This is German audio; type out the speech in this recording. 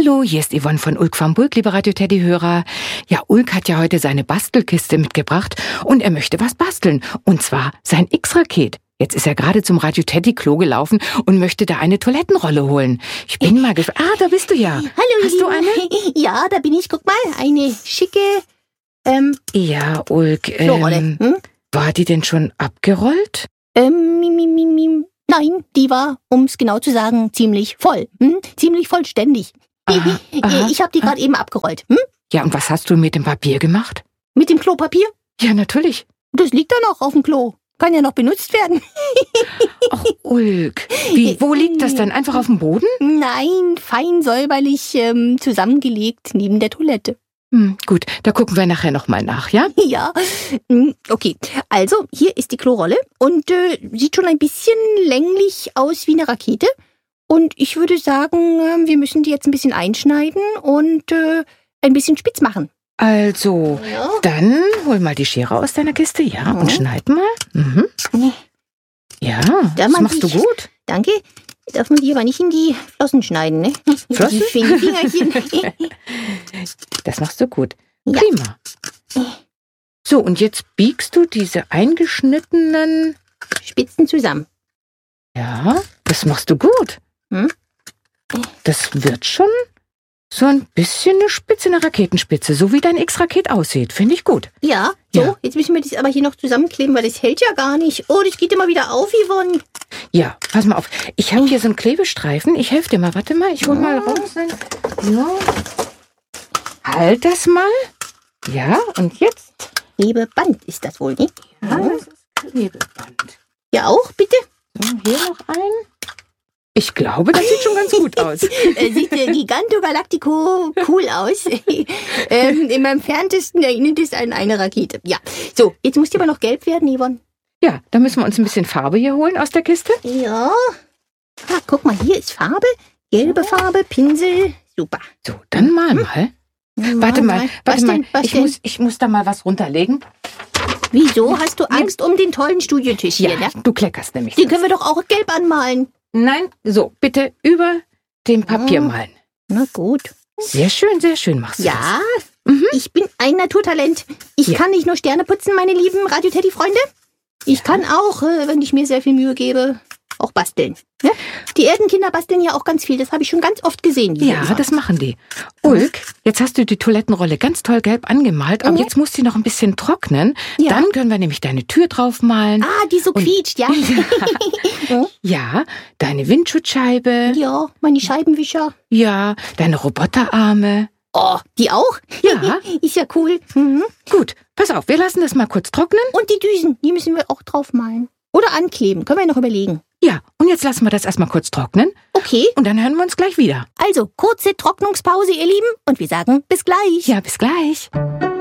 Hallo, hier ist Yvonne von Ulk vom Bulk, liebe Radio-Teddy-Hörer. Ja, Ulk hat ja heute seine Bastelkiste mitgebracht und er möchte was basteln. Und zwar sein X-Raket. Jetzt ist er gerade zum Radio-Teddy-Klo gelaufen und möchte da eine Toilettenrolle holen. Ich bin mal gespannt. Ah, da bist du ja. Hallo, Hast du eine? Ja, da bin ich. Guck mal, eine schicke Ja, Ulk, Klorolle. war die denn schon abgerollt? Nein, die war, um es genau zu sagen, ziemlich voll. Ziemlich vollständig. Aha, Ich habe die gerade eben abgerollt. Ja, und was hast du mit dem Papier gemacht? Mit dem Klopapier? Ja, natürlich. Das liegt da noch auf dem Klo. Kann ja noch benutzt werden. Ach, Ulk, wo liegt das denn? Einfach auf dem Boden? Nein, fein säuberlich zusammengelegt neben der Toilette. Gut, da gucken wir nachher nochmal nach, ja? Ja, okay. Also, hier ist die Klorolle und sieht schon ein bisschen länglich aus wie eine Rakete. Und ich würde sagen, wir müssen die jetzt ein bisschen einschneiden und ein bisschen spitz machen. Also, Ja. dann hol mal die Schere aus deiner Kiste, ja, und schneid mal. Mhm. Ja, das machst du gut. Danke. Darf man die aber nicht in die Flossen schneiden, ne? Flossen? Die Fingerchen. Das machst du gut. Ja. Prima. So, und jetzt biegst du diese eingeschnittenen... Spitzen zusammen. Ja, das machst du gut. Das wird schon so ein bisschen eine Spitze, eine Raketenspitze, so wie dein X-Raket aussieht. Finde ich gut. Ja, so, Ja. jetzt müssen wir das aber hier noch zusammenkleben, weil das hält ja gar nicht. Oh, das geht immer wieder auf, Yvonne. Ja, pass mal auf. Ich habe hier so einen Klebestreifen. Ich helfe dir mal. Warte mal, ich hol mal raus. So. Halt das mal. Ja, und jetzt? Klebeband ist das wohl, ne? Ja, das ist Klebeband. Ja, auch, bitte. So, hier noch ein. Ich glaube, das sieht schon ganz gut aus. Sieht Giganto Galactico cool aus. Im entferntesten erinnert es an eine Rakete. Ja, so, jetzt muss die aber noch gelb werden, Yvonne. Ja, da müssen wir uns ein bisschen Farbe hier holen aus der Kiste. Ja. Ah, guck mal, hier ist Farbe. Gelbe Farbe, Pinsel. Super. So, dann mal. Warte mal. Was denn? Ich muss da mal was runterlegen. Wieso hast du Angst um den tollen Studiotisch hier, ne? Du kleckerst nämlich. Den können wir doch auch gelb anmalen. Nein, so, bitte über dem Papier malen. Na gut. Sehr schön machst du Ja, das. ich bin ein Naturtalent. Ich kann nicht nur Sterne putzen, meine lieben Radio-Teddy-Freunde. Ich kann auch, wenn ich mir sehr viel Mühe gebe, auch basteln. Ja? Die Erdenkinder basteln ja auch ganz viel. Das habe ich schon ganz oft gesehen. Ja, das machen die. Ulk, jetzt hast du die Toilettenrolle ganz toll gelb angemalt, aber jetzt muss die noch ein bisschen trocknen. Ja. Dann können wir nämlich deine Tür draufmalen. Ah, die so quietscht, ja. Ja, deine Windschutzscheibe. Ja, meine Scheibenwischer. Ja, deine Roboterarme. Oh, die auch? Ja. Ist ja cool. Gut, pass auf, wir lassen das mal kurz trocknen. Und die Düsen, die müssen wir auch draufmalen. Oder ankleben, können wir noch überlegen. Ja, und jetzt lassen wir das erstmal kurz trocknen. Okay, Und dann hören wir uns gleich wieder. also kurze Trocknungspause, ihr Lieben. Und wir sagen bis gleich. Ja, bis gleich.